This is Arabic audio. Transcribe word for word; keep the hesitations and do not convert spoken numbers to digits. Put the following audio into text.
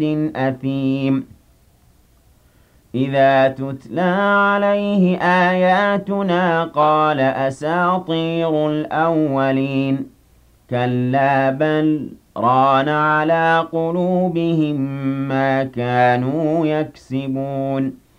أثيم إذا تتلى عليه آياتنا قال أساطير الأولين كلا بل ران على قلوبهم ما كانوا يكسبون